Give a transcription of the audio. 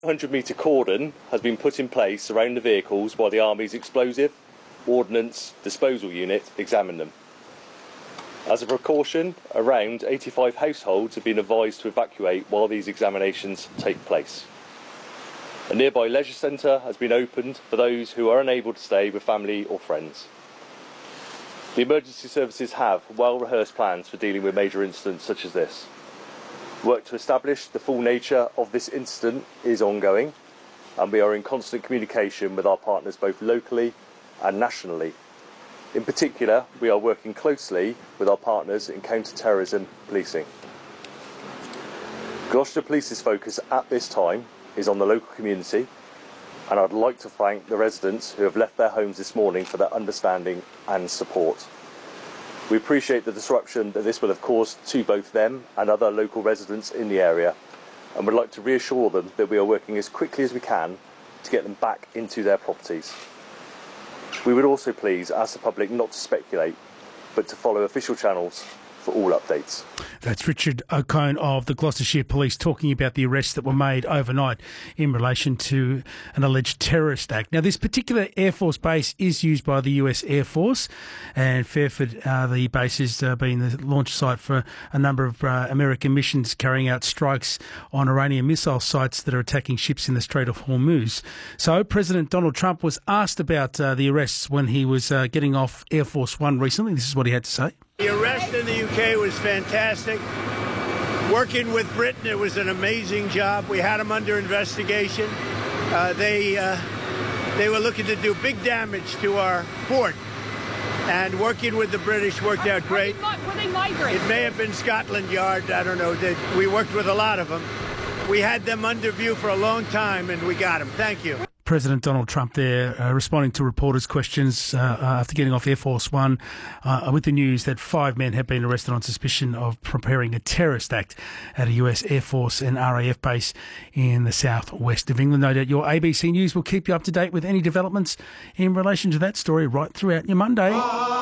100-metre cordon has been put in place around the vehicles while the Army's explosive ordnance disposal unit examine them. As a precaution, around 85 households have been advised to evacuate while these examinations take place. A nearby leisure centre has been opened for those who are unable to stay with family or friends. The emergency services have well-rehearsed plans for dealing with major incidents such as this. Work to establish the full nature of this incident is ongoing, and we are in constant communication with our partners both locally and nationally. In particular, we are working closely with our partners in counter-terrorism policing. Gloucester Police's focus at this time is on the local community, and I'd like to thank the residents who have left their homes this morning for their understanding and support. We appreciate the disruption that this will have caused to both them and other local residents in the area, and would like to reassure them that we are working as quickly as we can to get them back into their properties. We would also please ask the public not to speculate, but to follow official channels for all updates. That's Richard O'Cone of the Gloucestershire Police talking about the arrests that were made overnight in relation to an alleged terrorist act. Now, this particular Air Force base is used by the US Air Force, and Fairford, the base has been the launch site for a number of American missions carrying out strikes on Iranian missile sites that are attacking ships in the Strait of Hormuz. So President Donald Trump was asked about the arrests when he was getting off Air Force One recently. This is what he had to say. The arrest in the UK was fantastic. Working with Britain, it was an amazing job. We had them under investigation. They were looking to do big damage to our port. And working with the British worked out great. Were they migrants? It may have been Scotland Yard. I don't know. We worked with a lot of them. We had them under view for a long time, and we got them. Thank you. President Donald Trump there responding to reporters' questions after getting off Air Force One with the news that 5 men have been arrested on suspicion of preparing a terrorist act at a US Air Force and RAF base in the southwest of England. No doubt your ABC News will keep you up to date with any developments in relation to that story right throughout your Monday.